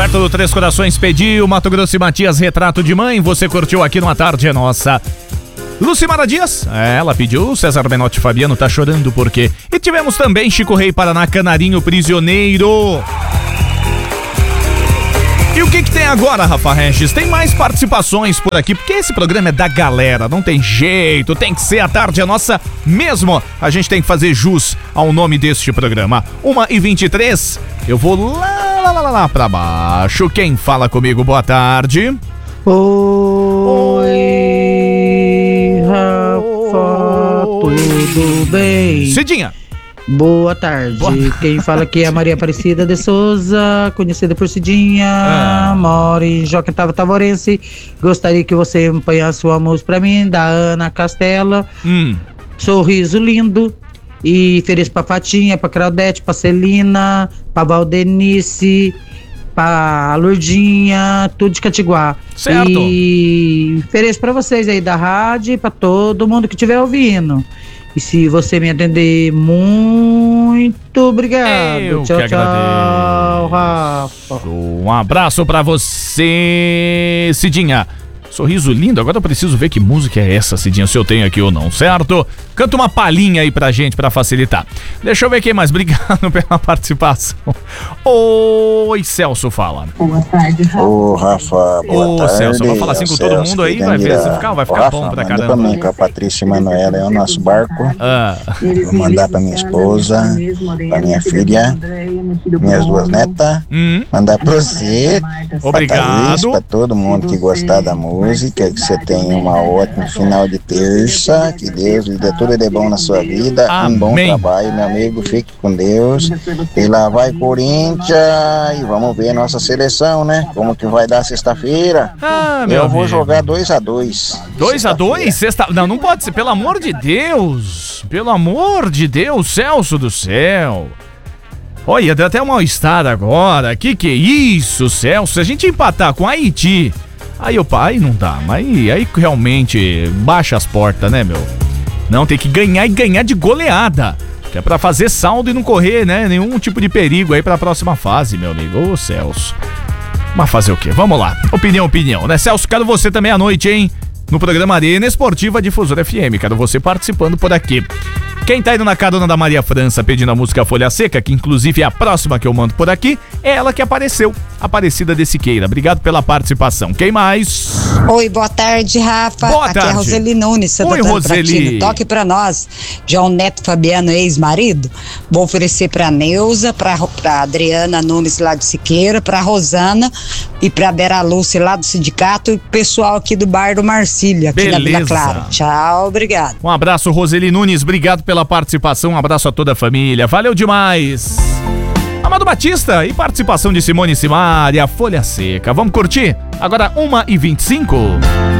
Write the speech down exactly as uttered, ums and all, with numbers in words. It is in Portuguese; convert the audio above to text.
Roberto do Três Corações pediu, Mato Grosso e Matias, Retrato de Mãe. Você curtiu aqui no A Tarde é Nossa. Lucimara Dias, ela pediu, César Menotti Fabiano, Tá Chorando Por Quê? E tivemos também Chico Rei, Paraná, Canarinho Prisioneiro. E o que que tem agora, Rafa Regis? Tem mais participações por aqui, porque esse programa é da galera, não tem jeito, tem que ser A Tarde é Nossa mesmo. A gente tem que fazer jus ao nome deste programa. uma e vinte e três, eu vou lá, lá, lá, lá, lá pra baixo. Quem fala comigo, boa tarde. Oi, Rafa, tudo bem? Cidinha. Boa tarde. Boa. Quem fala aqui é a Maria Aparecida de Souza, conhecida por Cidinha, ah. mora em Joaquim Tavorense. Gostaria que você empenhasse uma música pra mim, da Ana Castela. Hum. Sorriso Lindo. E ofereço pra Fatinha, pra Claudete, pra Celina, pra Valdenice, pra Lourdinha, tudo de Catiguá. Certo. E ofereço pra vocês aí da rádio e pra todo mundo que estiver ouvindo. E se você me atender, muito obrigado. Eu tchau, que tchau, Rafa. Um abraço pra você, Cidinha. Sorriso Lindo, agora eu preciso ver que música é essa, Cidinha, se eu tenho aqui ou não, certo? Canta uma palhinha aí pra gente, pra facilitar. Deixa eu ver quem mais, obrigado pela participação. Oi, Celso, fala. Boa tarde, Rafa. Ô, Rafa, boa Ô, tarde. Celso, eu vou falar assim com todo mundo aí, vai ver, vai ficar, vai ficar Rafa, bom pra manda caramba. pra mim, com a Patrícia e Manuela, é o nosso barco. Ah. Vou mandar pra minha esposa, pra minha filha, minhas duas netas. Hum. Mandar pra você, obrigado. Pra Thaís, pra todo mundo que gostar da música. Música, que você tenha uma ótima final de terça, que Deus lhe dê tudo de bom na sua vida. Amém. Um bom trabalho, meu amigo, fique com Deus. E lá vai Corinthians, e vamos ver a nossa seleção, né? Como que vai dar sexta-feira. Ah, eu vou amigo. jogar dois a dois. dois a dois? Sexta... Não, não pode ser, pelo amor de Deus. Pelo amor de Deus, Celso do céu. Olha, deu até um mal-estar agora. Que que é isso, Celso? Se a gente empatar com a Haiti, aí o pai não dá, mas aí realmente baixa as portas, né, meu? Não, tem que ganhar e ganhar de goleada, que é pra fazer saldo e não correr, né, nenhum tipo de perigo aí pra próxima fase, meu amigo. Ô, Celso. Mas fazer o quê? Vamos lá. Opinião, opinião, né, Celso? Quero você também à noite, hein? No programa Arena Esportiva Difusora F M. Quero você participando por aqui. Quem tá indo na carona da Maria França pedindo a música Folha Seca, que inclusive é a próxima que eu mando por aqui, é ela que apareceu, Aparecida de Siqueira. Obrigado pela participação. Quem mais? Oi, boa tarde, Rafa. Boa Aqui tarde. é a Roseli Nunes, Santa Oi, Roseli. Toque pra nós. João Neto Fabiano, ex-marido. Vou oferecer pra Neuza, pra, pra Adriana Nunes lá de Siqueira, pra Rosana e pra Vera Lúcia lá do sindicato e o pessoal aqui do bar do Marcília, aqui Beleza. na Vila Clara. Tchau, obrigado. Um abraço, Roseli Nunes. Obrigado pela participação. Um abraço a toda a família. Valeu demais. Amado Batista e participação de Simone Simaria, Folha Seca. Vamos curtir? Agora uma e vinte e cinco.